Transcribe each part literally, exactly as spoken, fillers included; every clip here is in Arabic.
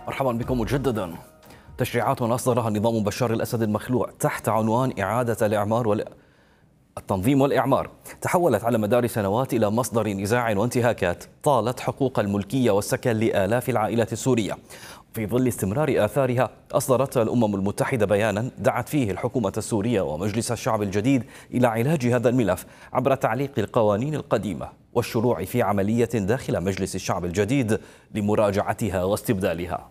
مرحبا بكم مجددا. تشريعات أصدرها نظام بشار الأسد المخلوع تحت عنوان إعادة الإعمار والتنظيم والإعمار تحولت على مدار سنوات إلى مصدر نزاع وانتهاكات طالت حقوق الملكية والسكن لآلاف العائلات السورية. في ظل استمرار آثارها أصدرت الأمم المتحدة بيانا دعت فيه الحكومة السورية ومجلس الشعب الجديد إلى علاج هذا الملف عبر تعليق القوانين القديمة والشروع في عملية داخل مجلس الشعب الجديد لمراجعتها واستبدالها.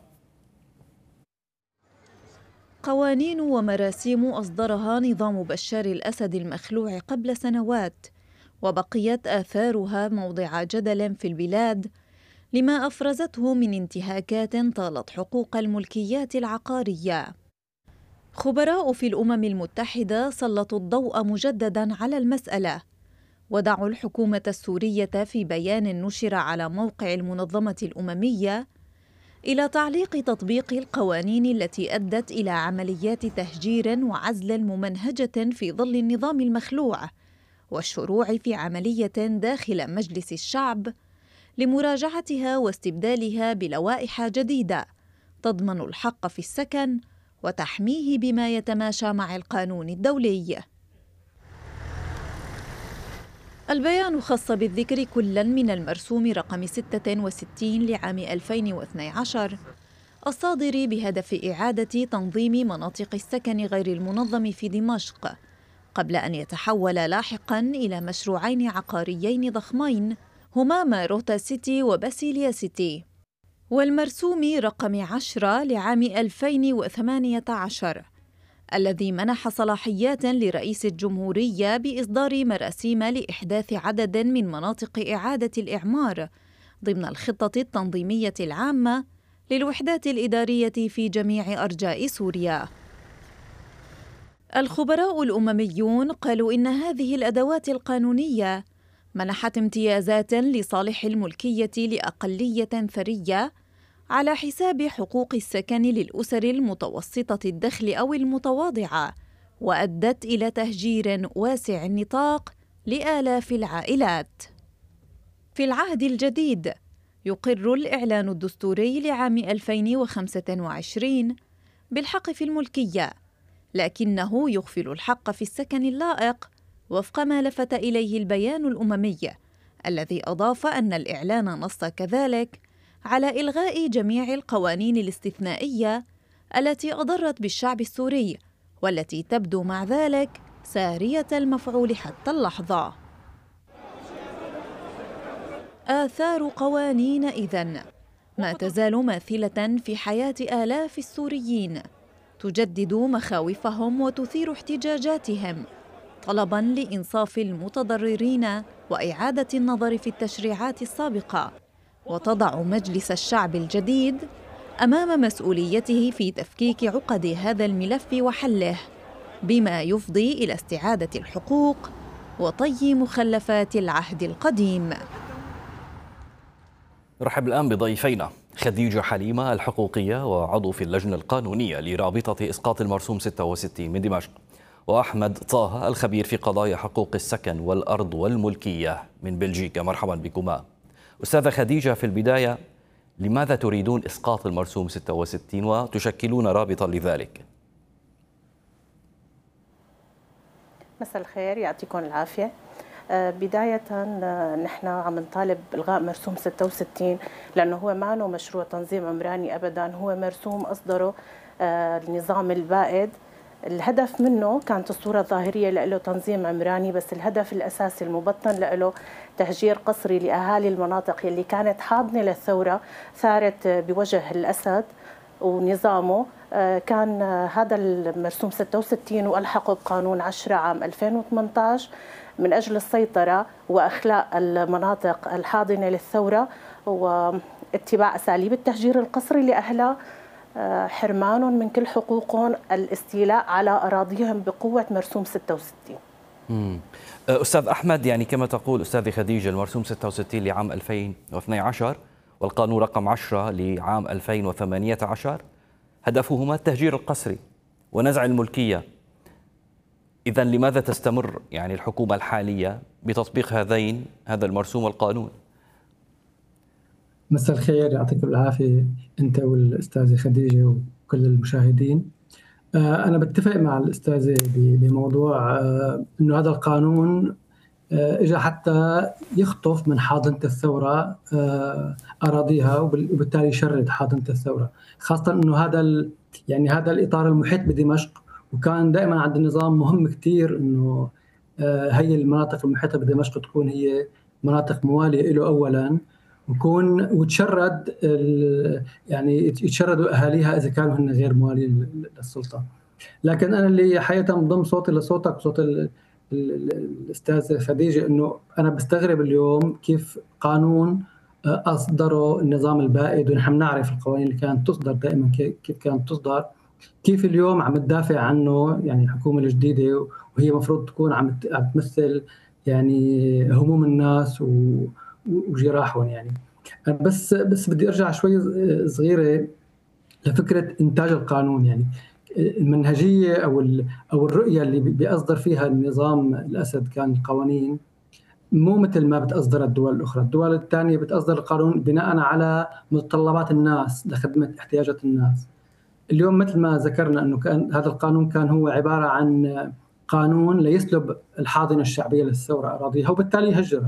قوانين ومراسيم أصدرها نظام بشار الأسد المخلوع قبل سنوات، وبقيت آثارها موضع جدل في البلاد لما أفرزته من انتهاكات طالت حقوق الملكيات العقارية. خبراء في الأمم المتحدة سلطوا الضوء مجدداً على المسألة، ودعوا الحكومة السورية في بيان نشر على موقع المنظمة الأممية إلى تعليق تطبيق القوانين التي أدت إلى عمليات تهجير وعزل ممنهجة في ظل النظام المخلوع، والشروع في عملية داخل مجلس الشعب لمراجعتها واستبدالها بلوائح جديدة تضمن الحق في السكن وتحميه بما يتماشى مع القانون الدولي. البيان خص بالذكر كلا من المرسوم رقم ستة وستين لعام ألفين واثني عشر الصادر بهدف إعادة تنظيم مناطق السكن غير المنظم في دمشق، قبل أن يتحول لاحقاً إلى مشروعين عقاريين ضخمين هما ماروتا سيتي وباسيليا سيتي، والمرسوم رقم عشرة لعام ألفين وثمانية عشر الذي منح صلاحيات لرئيس الجمهورية بإصدار مراسيم لإحداث عدد من مناطق إعادة الإعمار ضمن الخطة التنظيمية العامة للوحدات الإدارية في جميع أرجاء سوريا. الخبراء الأمميون قالوا إن هذه الأدوات القانونية منحت امتيازات لصالح الملكية لأقلية ثرية على حساب حقوق السكن للأسر المتوسطة الدخل أو المتواضعة، وأدت إلى تهجير واسع النطاق لآلاف العائلات. في العهد الجديد يقر الإعلان الدستوري لعام ألفين وخمسة وعشرين بالحق في الملكية، لكنه يغفل الحق في السكن اللائق وفق ما لفت إليه البيان الأممي، الذي أضاف أن الإعلان نص كذلك على إلغاء جميع القوانين الاستثنائية التي أضرت بالشعب السوري والتي تبدو مع ذلك سارية المفعول حتى اللحظة. آثار قوانين إذن ما تزال ماثلة في حياة آلاف السوريين، تجدد مخاوفهم وتثير احتجاجاتهم طلباً لإنصاف المتضررين وإعادة النظر في التشريعات السابقة، وتضع مجلس الشعب الجديد أمام مسؤوليته في تفكيك عقد هذا الملف وحله، بما يفضي إلى استعادة الحقوق وطي مخلفات العهد القديم. نرحب الآن بضيفينا خديجة حليمة الحقوقية وعضو في اللجنة القانونية لرابطة إسقاط المرسوم ستة وستين من دمشق، وأحمد طه الخبير في قضايا حقوق السكن والأرض والملكية من بلجيكا. مرحبا بكما. أستاذة خديجة، في البداية لماذا تريدون إسقاط المرسوم ستة وستين وتشكلون رابطا لذلك؟ مساء الخير، يعطيكم العافية. بداية نحن عم نطالب إلغاء مرسوم ستة وستين لأنه هو ما له مشروع تنظيم عمراني أبدا، هو مرسوم أصدره النظام البائد. الهدف منه كانت الصورة الظاهرية له تنظيم عمراني، بس الهدف الأساسي المبطن له تهجير قسري لأهالي المناطق اللي كانت حاضنة للثورة ثارت بوجه الأسد ونظامه. كان هذا المرسوم ستة وستين وألحقه بقانون عشرة عام ألفين وثمانية عشر من أجل السيطرة وأخلاء المناطق الحاضنة للثورة واتباع أساليب التهجير القسري لأهلها، حرمانهم من كل حقوقهم، الاستيلاء على أراضيهم بقوة مرسوم ستة وستين. مم. أستاذ أحمد، يعني كما تقول أستاذة خديجة المرسوم ستة وستين لعام ألفين واثني عشر والقانون رقم عشرة لعام ألفين وثمانية عشر هدفهما التهجير القسري ونزع الملكية. إذا لماذا تستمر يعني الحكومة الحالية بتطبيق هذين هذا المرسوم والقانون؟ مساء الخير، يعطيكم العافية أنت والأستاذة خديجة وكل المشاهدين. أنا بتفق مع الأستاذة بموضوع أنه هذا القانون إجا حتى يخطف من حاضنة الثورة أراضيها وبالتالي يشرد حاضنة الثورة، خاصة أنه هذا يعني هذا الإطار المحيط بدمشق، وكان دائما عند النظام مهم كتير أنه هي المناطق المحيطة بدمشق تكون هي مناطق موالية له أولا، ويكون وتشرد يعني يتشردوا أهاليها إذا كانوا هن غير موالين للسلطة. لكن أنا اللي حقيقة منضم صوتي لصوتك وصوت الأستاذة خديجة، إنه أنا بستغرب اليوم كيف قانون أصدره النظام البائد، ونحن نعرف القوانين اللي كانت تصدر دائما كيف كانت تصدر، كيف اليوم عم تدافع عنه يعني الحكومة الجديدة، وهي مفروض تكون عم تمثل يعني هموم الناس وجراحهم. يعني بس بس بدي أرجع شوي صغيرة لفكرة إنتاج القانون. يعني المنهجية أو أو الرؤية اللي بيصدر فيها النظام الأسد كان القوانين مو مثل ما بتصدر الدول الأخرى. الدول الثانية بتصدر القانون بناء على متطلبات الناس لخدمة احتياجات الناس. اليوم مثل ما ذكرنا أنه كان هذا القانون كان هو عبارة عن قانون ليسلب الحاضنة الشعبية للثورة أراضيها وبالتالي يهجرها.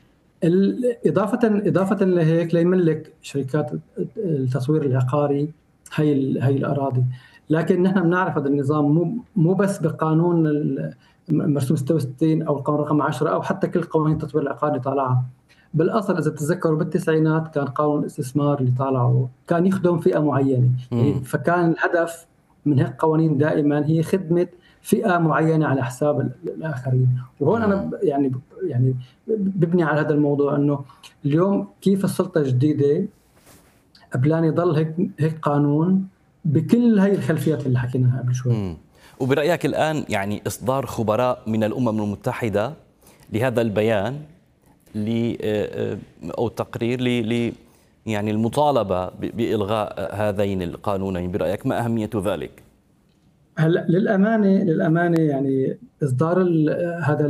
إضافة إضافة لهيك ليملك شركات التصوير العقاري هي هي الأراضي. لكن نحن بنعرف هذا النظام مو مو بس بقانون مرسوم ستة وستين أو القانون رقم عشرة أو حتى كل قوانين التطوير العقاري اللي طالعها. بالأصل إذا تتذكروا بالتسعينات كان قانون الاستثمار اللي طالعه كان يخدم فئة معينة، يعني فكان الهدف من هيك قوانين دائما هي خدمة فئة معينة على حساب الآخرين. وهون أنا يعني يعني ببني على هذا الموضوع أنه اليوم كيف السلطة الجديدة قبلان يضل هيك هيك قانون بكل هاي الخلفيات اللي حكيناها قبل شوي. مم. وبرأيك الآن يعني إصدار خبراء من الأمم المتحدة لهذا البيان ل أو التقرير ل يعني المطالبة بإلغاء هذين القانونين، برأيك ما أهمية ذلك؟ هلا للأمانة للأمانة يعني إصدار هذا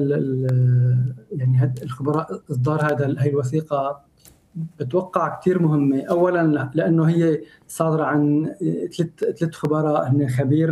يعني الخبراء إصدار هذا هاي الوثيقة بتوقع كتير مهمة. أولاً لأنه هي صادرة عن ثلاث ثلاث خبراء، هن خبير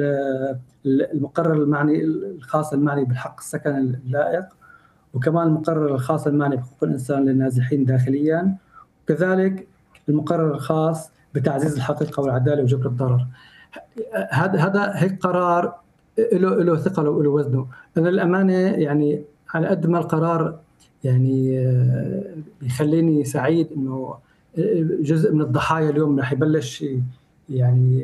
المقرر المعني الخاص المعني بالحق السكن اللائق، وكمان المقرر الخاص المعني بحقوق الإنسان للنازحين داخلياً، وكذلك المقرر الخاص بتعزيز الحقيقة والعدالة وجبر الضرر. هذا هذا هيك قرار له له ثقله وله وزنه. أنا للأمانة يعني على قد ما القرار يعني بيخليني سعيد إنه جزء من الضحايا اليوم رح يبلش يعني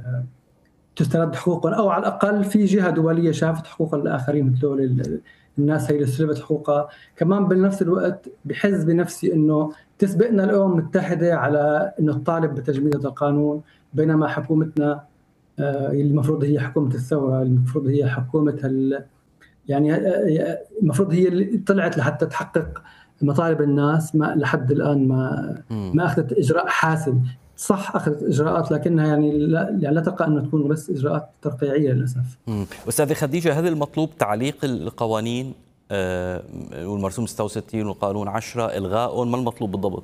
تسترد حقوقهم، أو على الأقل في جهة دولية شافت حقوق الآخرين مثل الناس هي اللي سلبت حقوقها. كمان بنفس الوقت بحز بنفسي إنه تسبقنا الأمم المتحدة على إنه تطالب بتجميد هذا القانون، بينما حكومتنا اللي المفروض هي حكومة الثورة، المفروض هي حكومة ال يعني المفروض هي اللي طلعت لحتى تحقق مطالب الناس، ما لحد الآن ما ما أخذت إجراء حاسم. صح أخذت إجراءات لكنها يعني لا, يعني لا تلقى أن تكون بس إجراءات ترقيعية للأسف. أستاذة خديجة، هل المطلوب تعليق القوانين آه والمرسوم ستة وستين والقانون عشرة إلغاء؟ ما المطلوب بالضبط؟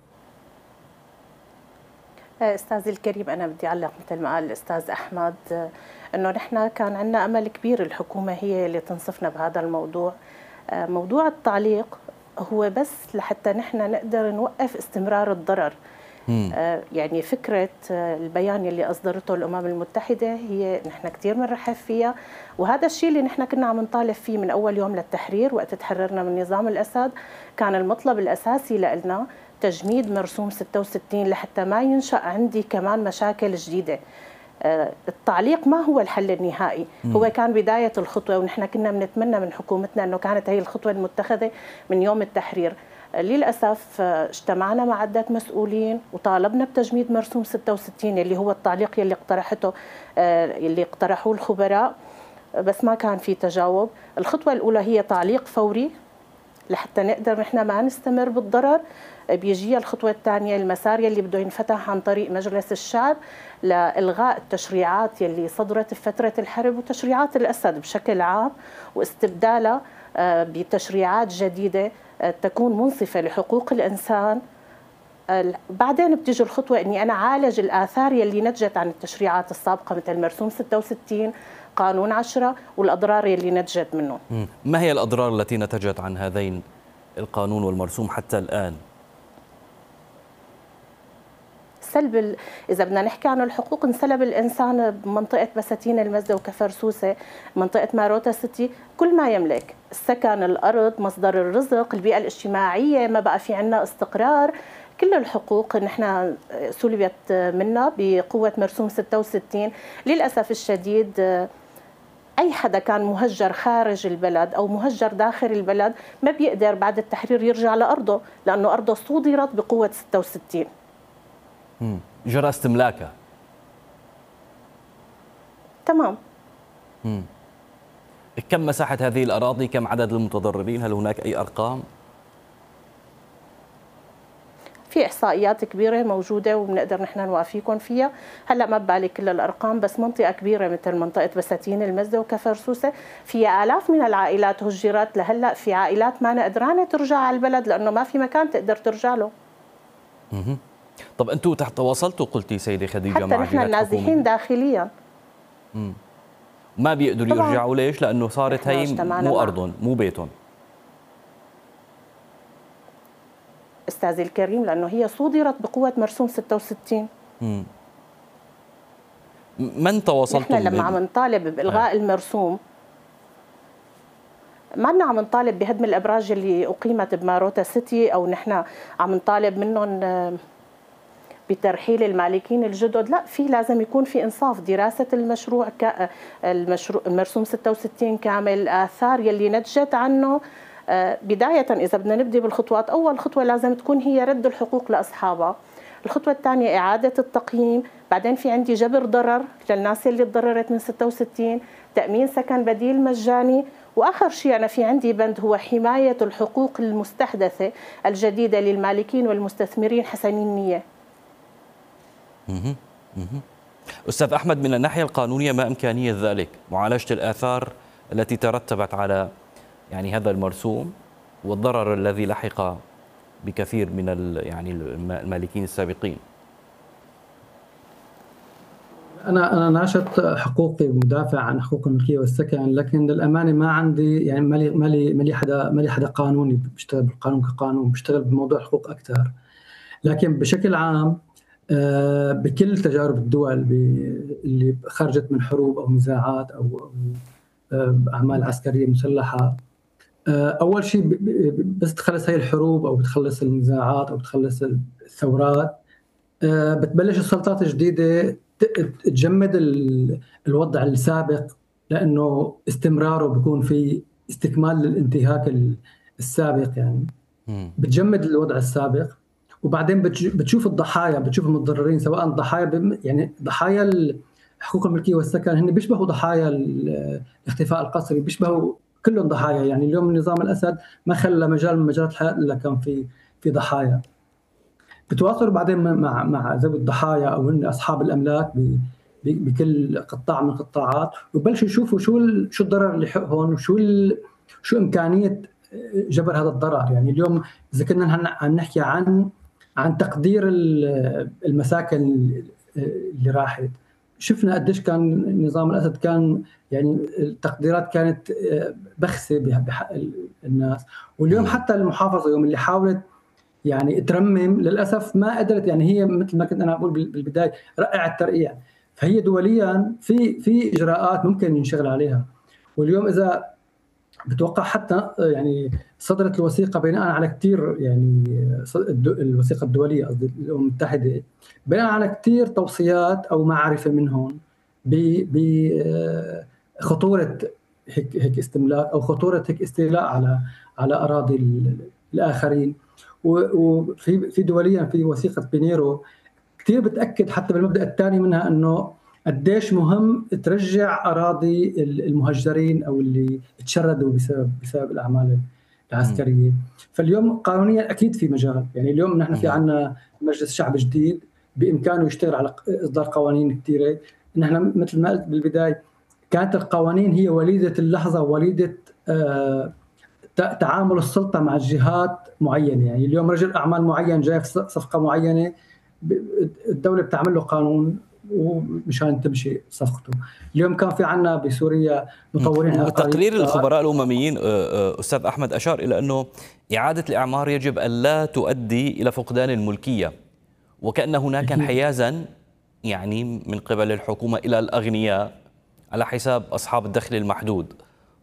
أستاذي الكريم، أنا بدي أعلق مثل ما قال الأستاذ أحمد أنه نحن كان عندنا أمل كبير الحكومة هي اللي تنصفنا بهذا الموضوع. موضوع التعليق هو بس لحتى نحن نقدر نوقف استمرار الضرر. مم. يعني فكرة البيان اللي أصدرته الأمم المتحدة هي نحن كتير بنرحب فيها، وهذا الشيء اللي نحن كنا عم نطالب فيه من أول يوم للتحرير. وقت تحررنا من نظام الأسد كان المطلب الأساسي لنا تجميد مرسوم ستة وستين لحتى ما ينشأ عندي كمان مشاكل جديدة. التعليق ما هو الحل النهائي، هو كان بداية الخطوة، ونحن كنا بنتمنى من حكومتنا أنه كانت هي الخطوة المتخذة من يوم التحرير. للأسف اجتمعنا مع عدة مسؤولين وطالبنا بتجميد مرسوم ستة وستين اللي هو التعليق اللي اقترحته اللي اقترحوه الخبراء، بس ما كان في تجاوب. الخطوة الأولى هي تعليق فوري لحتى نقدر نحن ما نستمر بالضرر. بيجي الخطوة الثانية المسار يلي بده ينفتح عن طريق مجلس الشعب لإلغاء التشريعات يلي صدرت في فترة الحرب وتشريعات الأسد بشكل عام، واستبدالها بتشريعات جديدة تكون منصفة لحقوق الإنسان بعدين بتيجي الخطوة أني أنا عالج الآثار يلي نتجت عن التشريعات السابقة مثل مرسوم ستة وستين، قانون عشرة، والأضرار يلي نتجت منه. ما هي الأضرار التي نتجت عن هذين القانون والمرسوم حتى الآن؟ سلب ال... إذا بدنا نحكي عن الحقوق، انسلب الإنسان بمنطقة بساتين المزدة وكفرسوسة، منطقة ماروتا سيتي، كل ما يملك، السكن، الأرض، مصدر الرزق، البيئة الاجتماعية، ما بقى في عنا استقرار، كل الحقوق نحن سلبت منا بقوة مرسوم ستة وستين. للأسف الشديد أي حدا كان مهجر خارج البلد أو مهجر داخل البلد ما بيقدر بعد التحرير يرجع لأرضه، لأنه أرضه صودرت بقوة ستة وستين. جرى استملاكها. تمام. مم. كم مساحة هذه الأراضي؟ كم عدد المتضررين؟ هل هناك أي أرقام؟ في إحصائيات كبيرة موجودة وبنقدر نحن نوافيكم فيها، هلا ما ببالي كل الأرقام، بس منطقة كبيرة مثل منطقة بساتين المزدة وكفرسوسة فيها آلاف من العائلات هجرت لهلا، في عائلات ما قدرانة ترجع على البلد لأنه ما في مكان تقدر ترجع له. مه. طب أنتم تحت تواصلتوا قلتي سيدة خديجة حتى مع نحن جهات النازحين حكومية داخليا مم. ما بيقدروا يرجعوا، ليش؟ لأنه صارت هي مو أرضهم مو بيتهم. أستاذي الكريم لأنه هي صودرت بقوة مرسوم ستة وستين. مم. من تواصلتم؟ نحن لما عم نطالب بإلغاء آه. المرسوم، ما لنا عم نطالب بهدم الأبراج اللي أقيمت بماروتا سيتي، أو نحن عم نطالب منهم بترحيل المالكين الجدد، لا، في لازم يكون في إنصاف، دراسة المشروع ك... المشروع المرسوم ستة وستين كامل، الآثار يلي نتجت عنه. بداية إذا بدنا نبدي بالخطوات، أول خطوة لازم تكون هي رد الحقوق لأصحابها، الخطوة الثانية إعادة التقييم، بعدين في عندي جبر ضرر للناس اللي تضررت من ستة وستين، تأمين سكن بديل مجاني، وآخر شيء أنا في عندي بند هو حماية الحقوق المستحدثة الجديدة للمالكين والمستثمرين حسني النية. أستاذ أحمد، من الناحية القانونية ما إمكانية ذلك؟ معالجة الآثار التي ترتبت على يعني هذا المرسوم والضرر الذي لحق بكثير من يعني المالكين السابقين. أنا أنا ناشط حقوقي ومدافع عن حقوق الملكية والسكن، لكن للأمانة ما عندي يعني مالي مالي مالي حدا مالي حدا قانوني بيشتغل بالقانون كقانون، بيشتغل بموضوع الحقوق أكثر. لكن بشكل عام بكل تجارب الدول اللي خرجت من حروب أو نزاعات أو أعمال عسكرية مسلحة، أول شيء بس تخلص هاي الحروب أو بتخلص النزاعات أو بتخلص الثورات، بتبلش السلطات الجديدة تجمد الوضع السابق، لأنه استمراره بيكون في استكمال للانتهاك السابق، يعني بتجمد الوضع السابق، وبعدين بتشوف الضحايا، بتشوف المتضررين، سواء ضحايا يعني ضحايا حقوق الملكية والسكن هن بيشبهوا ضحايا الاختفاء القسري، بيشبهوا كلهم ضحايا. يعني اليوم نظام الأسد ما خلى مجال من مجالات الحياة إلا كان في في ضحايا. بتواصلوا بعدين مع مع ذوي الضحايا أو هن أصحاب الأملاك بكل قطاع من القطاعات، وبلشوا يشوفوا شو شو الضرر اللي حقهم وشو شو إمكانية جبر هذا الضرر. يعني اليوم إذا كنا عم نحكي عن عن تقدير المساكن اللي راحت، شفنا قديش كان نظام الأسد كان يعني التقديرات كانت بخسة بحق الناس، واليوم حتى المحافظة يوم اللي حاولت يعني ترمم للأسف ما قدرت. يعني هي مثل ما كنت أنا أقول بالبداية رائع الترقيع، فهي دوليا في في إجراءات ممكن ينشغل عليها. واليوم إذا بتوقع حتى يعني صدرت الوثيقة بناء على كثير يعني الوثيقة الدولية قصدي الأمم المتحدة بناء على كثير توصيات أو معرفة منهم بخطورة هيك هيك استملاك أو خطورة هيك استيلاء على على أراضي الآخرين. وفي في دوليا في وثيقة بينيرو كثير بتأكد حتى بالمبدأ الثاني منها إنه قديش مهم ترجع أراضي المهجرين أو اللي تشردوا بسبب بسبب الأعمال العسكرية. فاليوم قانونيا أكيد في مجال، يعني اليوم نحن في عنا مجلس شعب جديد بإمكانه يشتغل على إصدار قوانين كثيرة. نحن مثل ما قلت بالبداية كانت القوانين هي وليدة اللحظة، وليدة تعامل السلطة مع الجهات معينة. يعني اليوم رجل أعمال معين جاي في صفقة معينة، الدولة بتعمل له قانون ومشان تمشي صفقته. اليوم كان في عنا بسوريا مطورين تقرير الخبراء الأمميين أستاذ أحمد أشار إلى أنه إعادة الإعمار يجب أن لا تؤدي إلى فقدان الملكية، وكأن هناك انحيازا يعني من قبل الحكومة إلى الأغنياء على حساب أصحاب الدخل المحدود.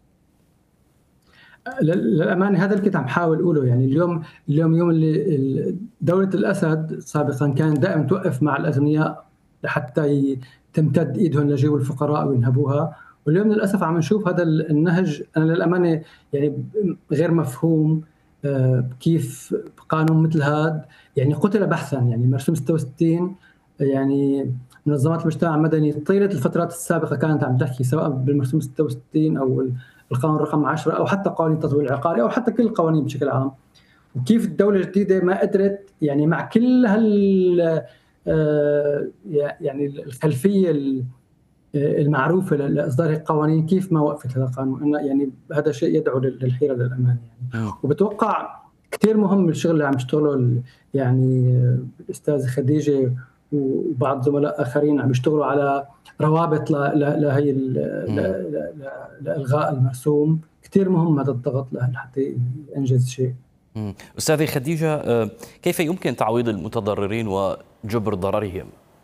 للأمانة هذا اللي كنت عم حاول أقوله. يعني اليوم اليوم يوم اللي دولة الأسد سابقا كانت دائما توقف مع الأغنياء لحتى تمتد إيدهم لجيب الفقراء وينهبوها، واليوم للأسف عم نشوف هذا النهج. أنا للأمانة يعني غير مفهوم كيف قانون مثل هذا يعني قتل بحثا. يعني مرسوم ستة وستين يعني منظمات المجتمع المدني طيلة الفترات السابقة كانت عم تحكي سواء بالمرسوم ستة وستين أو القانون رقم عشرة أو حتى قوانين التطوير العقاري أو حتى كل القوانين بشكل عام، وكيف الدولة الجديدة ما قدرت يعني مع كل هال يعني الخلفية المعروفة لإصدار القوانين كيف ما وقفت هذا القانون. يعني هذا شيء يدعو للحيرة للأمانة. يعني وبتوقع كثير مهم الشغل اللي عم يشتغله يعني الأستاذة خديجة وبعض زملاء آخرين عم يشتغلوا على روابط لهي لإلغاء المرسوم. كثير مهم هذا الضغط لحتى ينجز شيء. أستاذة خديجة، كيف يمكن تعويض المتضررين وجبر ضررهم؟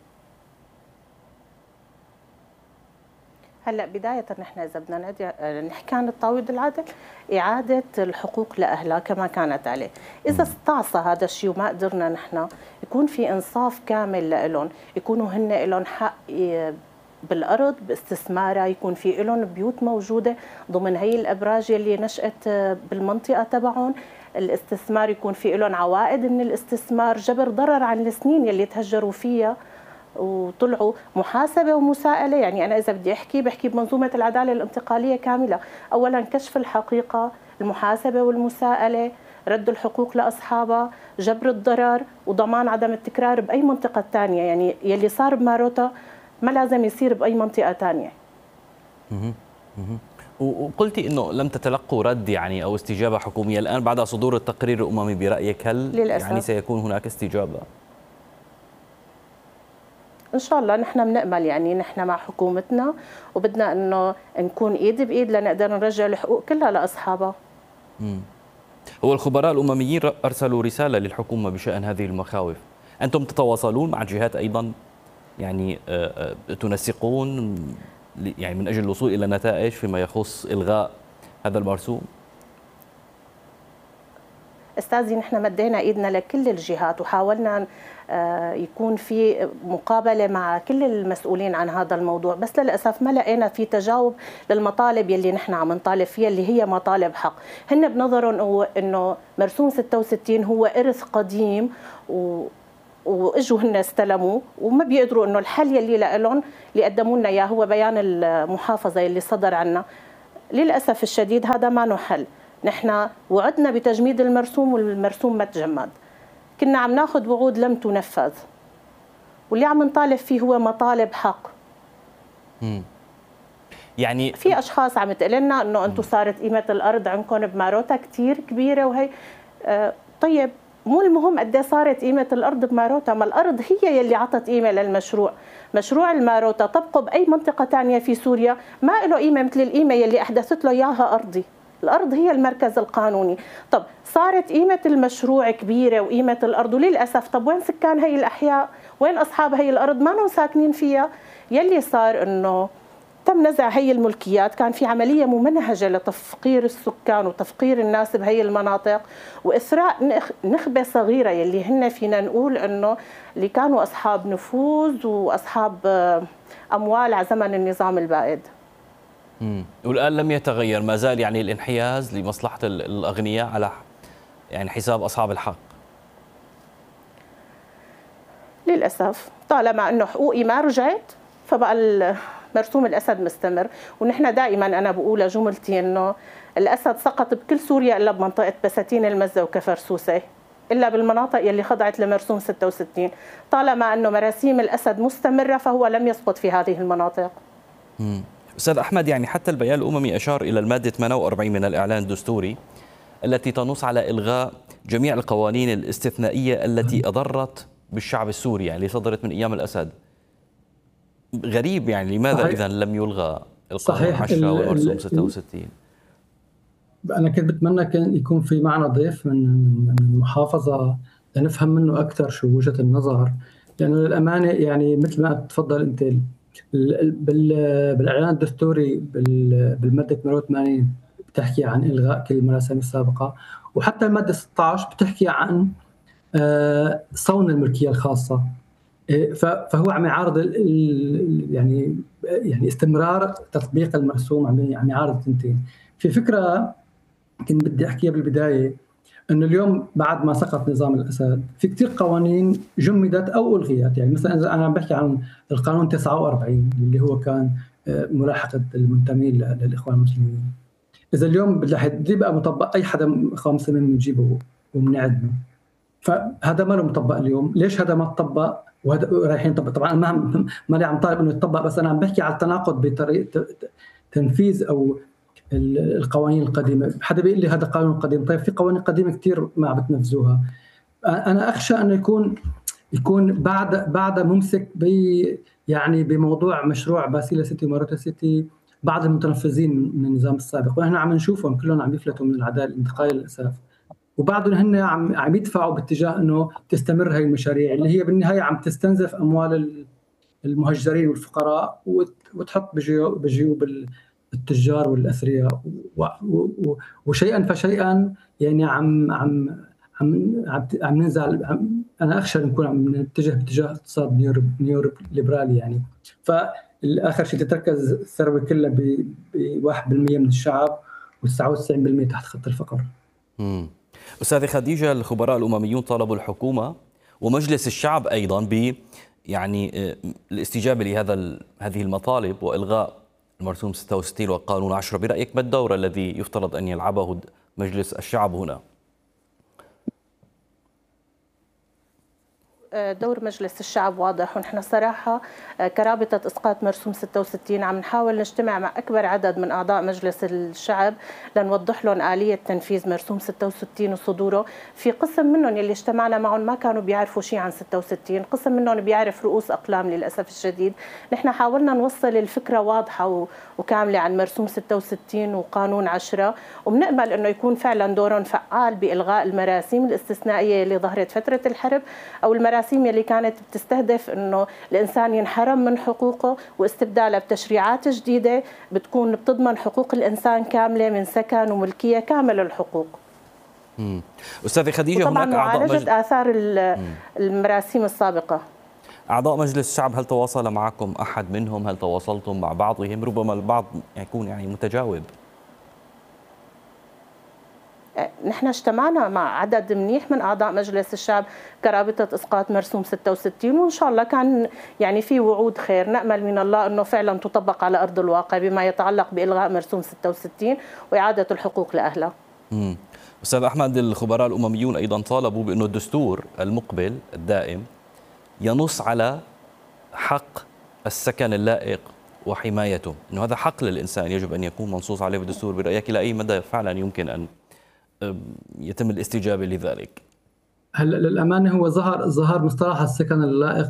هلا بداية نحن إذا بدنا نحكي عن التعويض العادل، إعادة الحقوق لأهلها كما كانت عليه. إذا استعصى هذا الشيء وما قدرنا نحن يكون في إنصاف كامل لهم، يكونوا هن لهم حق بالأرض باستثمارها، يكون في لهم بيوت موجودة ضمن هي الأبراج اللي نشأت بالمنطقة تبعهم، الاستثمار يكون في لهم عوائد من الاستثمار، جبر ضرر عن السنين يلي تهجروا فيها وطلعوا، محاسبة ومساءلة. يعني أنا إذا بدي أحكي بحكي بمنظومة العدالة الانتقالية كاملة، أولا كشف الحقيقة، المحاسبة والمساءلة، رد الحقوق لأصحابها، جبر الضرر وضمان عدم التكرار بأي منطقة ثانية. يعني يلي صار بماروتا ما لازم يصير بأي منطقة ثانية. وقلتي إنه لم تتلقوا رد يعني أو استجابة حكومية الآن بعد صدور التقرير الأممي، برأيك هل للأسف يعني سيكون هناك استجابة؟ إن شاء الله نحن بنأمل، يعني نحن مع حكومتنا وبدنا إنه نكون إيد بإيد لنقدر نرجع الحقوق كلها لأصحابها. هو الخبراء الأمميين أرسلوا رسالة للحكومة بشأن هذه المخاوف، أنتم تتواصلون مع جهات أيضا يعني تنسقون يعني من أجل الوصول إلى نتائج فيما يخص إلغاء هذا المرسوم؟ استاذي نحن مدينا ايدنا لكل الجهات وحاولنا يكون في مقابله مع كل المسؤولين عن هذا الموضوع، بس للاسف ما لقينا في تجاوب للمطالب يلي نحن عم نطالب فيها اللي هي مطالب حق. هن بنظرهم انه مرسوم ستة وستين هو ارث قديم و واجوا هن استلموه وما بيقدروا انه الحل يلي لهم اللي قدموا لنا اياه هو بيان المحافظه يلي صدر عنا. للاسف الشديد هذا ما له حل. نحن وعدنا بتجميد المرسوم والمرسوم ما تجمد، كنا عم ناخذ وعود لم تنفذ، واللي عم نطالب فيه هو مطالب حق. مم. يعني في اشخاص عم تقول لنا انه انتم صارت قيمه الارض عندكم بماروتا كثير كبيره وهي آه طيب مو المهم قد ايه صارت قيمه الارض بماروتا، ما الارض هي يلي عطت قيمه للمشروع. مشروع الماروتا طبقه باي منطقه ثانيه في سوريا ما له قيمه مثل القيمه يلي احدثت له اياها ارضي. الأرض هي المركز القانوني. طب صارت قيمة المشروع كبيرة وقيمة الأرض، وللأسف طب وين سكان هي الأحياء؟ وين أصحاب هي الأرض؟ ما نهم ساكنين فيها. يلي صار إنه تم نزع هي الملكيات، كان في عملية ممنهجة لتفقير السكان وتفقير الناس بهي المناطق وإثراء نخبة صغيرة يلي هن فينا نقول إنه اللي كانوا أصحاب نفوذ وأصحاب أموال على زمن النظام البائد. امم والآن لم يتغير، ما زال يعني الانحياز لمصلحة الأغنياء على يعني حساب أصحاب الحق. للأسف طالما أنه حقوقي ما رجعت فبقى مرسوم الأسد مستمر. ونحن دائما أنا بقول جملتي أنه الأسد سقط بكل سوريا إلا بمنطقة بساتين المزة وكفرسوسة، إلا بالمناطق يلي خضعت لمرسوم ستة وستين. طالما أنه مراسيم الأسد مستمرة فهو لم يسقط في هذه المناطق. امم أستاذ أحمد، يعني حتى البيان الأممي أشار إلى المادة ثمانية وأربعين من الإعلان الدستوري التي تنص على إلغاء جميع القوانين الاستثنائية التي أضرت بالشعب السوري، يعني اللي صدرت من أيام الأسد. غريب يعني، لماذا إذا لم يلغى القانون عشرة والمرسوم ستة وستين؟ أنا كنت بتمنى كان يكون في معنا ضيف من من المحافظة لنفهم منه أكثر شو وجهة النظر، لأنه للأمانة يعني مثل ما تفضل أنت بالإعلان الدستوري بالمادة ثمانية وثمانين بتحكي عن إلغاء كل المراسيم السابقة، وحتى المادة ستة عشر بتحكي عن صون الملكية الخاصة. فهو عم يعارض يعني يعني استمرار تطبيق المرسوم، عم يعارض تنتين. في فكرة كنت بدي أحكيها بالبداية، أنه اليوم بعد ما سقط نظام الأسد في كتير قوانين جمدت أو ألغيت. يعني مثلا إذا أنا بحكي عن القانون تسعة وأربعين اللي هو كان ملاحقة المنتمين للإخوان المسلمين، إذا اليوم رح يبقى مطبق أي حدا إخوان مسلمين بنجيبه وبنعدمه، فهذا ما له مطبق اليوم. ليش هذا ما تطبق وهذا رايحين يطبق؟ طبعا ما ما لي عم طالب انه يتطبق، بس انا عم بحكي على التناقض بطريقه تنفيذ او القوانين القديمه. حدا بيقول لي هذا قانون قديم، طيب في قوانين قديمه كثير ما عم بتنفذوها. انا اخشى انه يكون يكون بعد بعد ممسك ب يعني بموضوع مشروع باسيلا سيتي وماروتا سيتي بعض المتنفذين من النظام السابق، ونحن عم نشوفهم كلهم عم يفلتوا من العداله الانتقاليه للاسف، وبعضهم هن عم عم يدفعوا باتجاه انه تستمر هاي المشاريع اللي هي بالنهايه عم تستنزف اموال المهجرين والفقراء وتحط بجيوب بجيوب التجار والاثرياء، وشيئا فشيئا يعني عم عم عم عم ننزل. انا اخشى نكون عم نتجه باتجاه اقتصاد نيو نيو ليبرالي يعني. فالاخر شيء تتركز الثروه كلها ب واحد بالمئة من الشعب وتسعة وتسعين بالمئة تحت خط الفقر. امم أستاذة خديجة، الخبراء الأمميون طالبوا الحكومة ومجلس الشعب أيضا ب يعني الاستجابة لهذا هذه المطالب وإلغاء المرسوم ستة وستين والقانون عشرة. برأيك ما الدور الذي يفترض أن يلعبه مجلس الشعب هنا؟ دور مجلس الشعب واضح، ونحن صراحة كرابطة إسقاط مرسوم ستة وستين عم نحاول نجتمع مع أكبر عدد من أعضاء مجلس الشعب لنوضح لهم آلية تنفيذ مرسوم ستة وستين وصدوره. في قسم منهم اللي اجتمعنا معهم ما كانوا بيعرفوا شيء عن ستة وستين، قسم منهم بيعرف رؤوس أقلام للأسف الشديد. نحن حاولنا نوصل الفكرة واضحة وكاملة عن مرسوم ستة وستين وقانون عشرة، وبنقبل أنه يكون فعلا دورهم فعال بإلغاء المراسيم الاستثنائية اللي ظهرت فترة الحرب أو المراسيم اللي كانت بتستهدف انه الانسان ينحرم من حقوقه واستبدالها بتشريعات جديده بتكون بتضمن حقوق الانسان كامله من سكن وملكيه كامل الحقوق. امم استاذه خديجه، طبعا هناك اعضاء معالجه مجل... اثار المراسيم السابقه. اعضاء مجلس الشعب، هل تواصل معكم احد منهم؟ هل تواصلتم مع بعضهم؟ ربما البعض يكون يعني متجاوب. نحن اجتمعنا مع عدد منيح من اعضاء مجلس الشعب كرابطه اسقاط مرسوم ستة وستين، وان شاء الله كان يعني في وعود خير. نامل من الله انه فعلا تطبق على ارض الواقع بما يتعلق بالغاء مرسوم ستة وستين واعاده الحقوق لاهلها. امم استاذ احمد، الخبراء الامميون ايضا طالبوا بانه الدستور المقبل الدائم ينص على حق السكن اللائق وحمايته، انه هذا حق للانسان يجب ان يكون منصوص عليه بالدستور. برايك الى اي مدى فعلا يمكن ان يتم الاستجابة لذلك؟ هلا للأمانة هو ظهر ظهر مصطلح السكن اللائق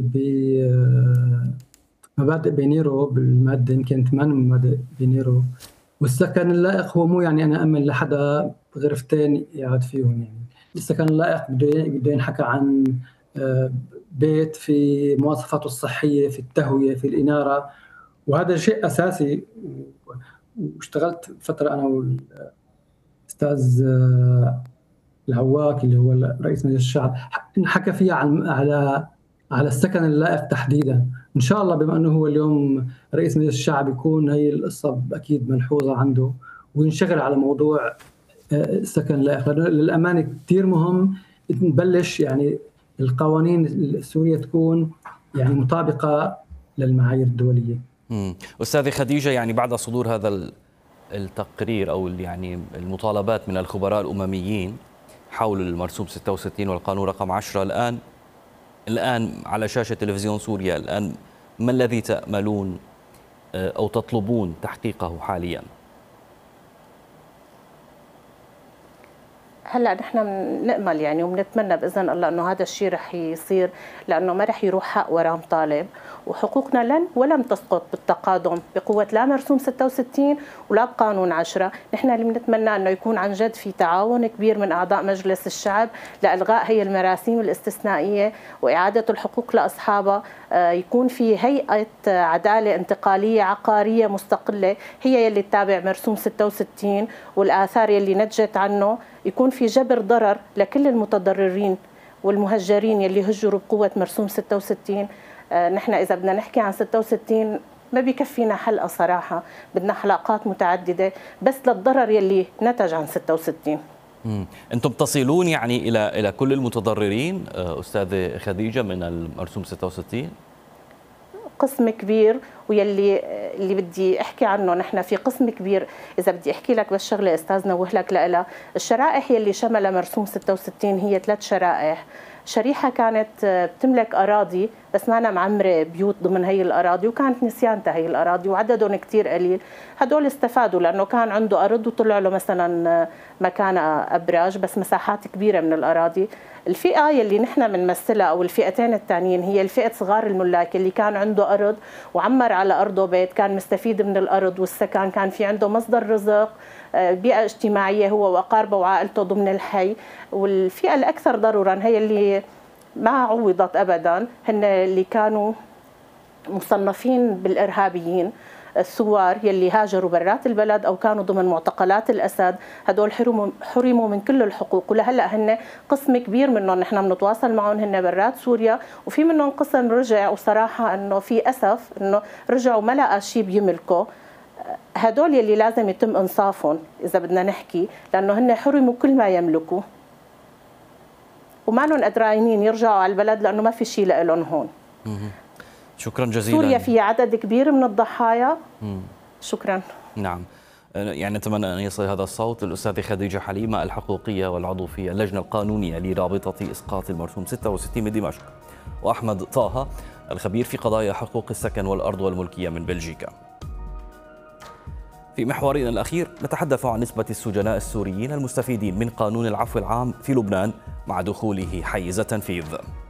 بمبادئ بينيرو بالمادة يمكن ثمانية من مبادئ بينيرو، والسكن اللائق هو مو يعني أنا أمن لحدا غرفتين يقعد فيهم. يعني السكن اللائق بده ينحكى عن بيت في مواصفاته الصحية، في التهوية، في الإنارة، وهذا شيء أساسي. واشتغلت فترة أنا وال أستاذ العواك اللي هو رئيس مجلس الشعب حكى فيها عن على على السكن اللائق تحديدا. إن شاء الله بما أنه هو اليوم رئيس مجلس الشعب يكون هي القصة أكيد ملحوظة عنده وينشغل على موضوع السكن اللائق، للأمانة كتير مهم نبلش يعني القوانين السورية تكون يعني مطابقة للمعايير الدولية. امم أستاذة خديجة، يعني بعد صدور هذا التقرير أو يعني المطالبات من الخبراء الأمميين حول المرسوم ستة وستين والقانون رقم عشرة، الآن الآن على شاشة تلفزيون سوريا، الآن ما الذي تأملون أو تطلبون تحقيقه حاليا؟ هلا نحن بنأمل يعني وبنتمنى باذن الله انه هذا الشيء رح يصير، لانه ما رح يروح حق ورام طالب، وحقوقنا لن ولم تسقط بالتقادم بقوه لا مرسوم ستة وستين ولا بقانون عشرة. نحن اللي بنتمنى انه يكون عن جد في تعاون كبير من اعضاء مجلس الشعب لالغاء هي المراسيم الاستثنائيه واعاده الحقوق لاصحابها، يكون في هيئه عداله انتقاليه عقاريه مستقله هي يلي تتابع مرسوم ستة وستين والاثار يلي نتجت عنه، يكون في جبر ضرر لكل المتضررين والمهجرين يلي هجروا بقوة مرسوم ستة وستين. آه نحن إذا بدنا نحكي عن ستة وستين ما بيكفينا حلقة صراحة، بدنا حلقات متعددة بس للضرر يلي نتج عن ستة وستين. مم. أنتم تصلون يعني إلى إلى كل المتضررين أستاذة خديجة من المرسوم ستة وستين؟ قسم كبير، ويلي اللي بدي احكي عنه نحن في قسم كبير. اذا بدي احكي لك بس شغله استاذ نوه لك لها، الشرائح يلي شملها مرسوم ستة وستين هي ثلاث شرائح. شريحه كانت بتملك اراضي بس ما أنا معمره بيوت ضمن هي الاراضي وكانت نسيانتها هي الاراضي وعددهم كثير قليل، هدول استفادوا لانه كان عنده ارض وطلع له مثلا مكانها ابراج بس مساحات كبيره من الاراضي. الفئه يلي نحن بنمثلها او الفئتين الثانيين هي الفئه صغار الملاك اللي كان عنده ارض وعمر على ارضه بيت، كان مستفيد من الارض والسكن، كان في عنده مصدر رزق، بيئه اجتماعيه هو واقاربه وعائلته ضمن الحي. والفئه الاكثر ضررا هي اللي ما عوضت ابدا، هن اللي كانوا مصنفين بالارهابيين، الثوار يلي هاجروا برات البلد او كانوا ضمن معتقلات الاسد، هدول حرموا حرموا من كل الحقوق، ولهلا هن قسم كبير منهم نحن بنتواصل معهم هن برات سوريا، وفي منهم قسم رجع وصراحه انه في اسف انه رجعوا ما لقى شيء بيملكوا. هدول يلي لازم يتم انصافهم اذا بدنا نحكي، لانه هن حرموا كل ما يملكوا وما لهم قدرانين يرجعوا على البلد لانه ما في شيء لهم هون. شكرا جزيلا. سوريا في عدد كبير من الضحايا. مم. شكرا. نعم، يعني نتمنى أن يصل هذا الصوت للأستاذة خديجة حليمة الحقوقية والعضو في اللجنة القانونية لرابطة إسقاط المرسوم ستة وستين بدمشق، وأحمد طه الخبير في قضايا حقوق السكن والأرض والملكية من بلجيكا. في محورنا الأخير نتحدث عن نسبة السجناء السوريين المستفيدين من قانون العفو العام في لبنان مع دخوله حيز التنفيذ.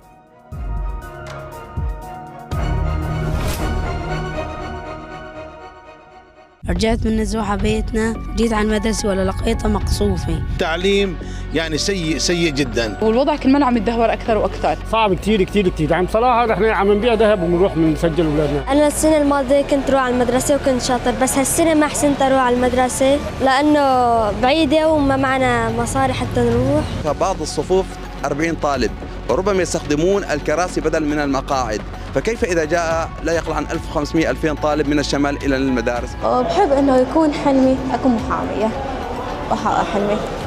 رجعت من نزوحة بيتنا، جيت على المدرسة ولا لقيتها مقصوفة. تعليم يعني سيء سيء جدا، والوضع كل ما عم يتدهور أكثر وأكثر. صعب كثير كثير كثير. يعني بصراحة نحن عم نبيع ذهب وبنروح بنسجل أولادنا. أنا السنة الماضية كنت روح على المدرسة وكنت شاطر، بس هالسنة ما حسنت أروح على المدرسة لأنه بعيدة وما معنا مصاري حتى نروح. فبعض الصفوف أربعين طالب وربما يستخدمون الكراسي بدل من المقاعد، فكيف إذا جاء لا يقل عن ألف وخمسمئة ألفين طالب من الشمال إلى المدارس؟ بحب إنه يكون حلمي أكون محامية وأحقق حلمي.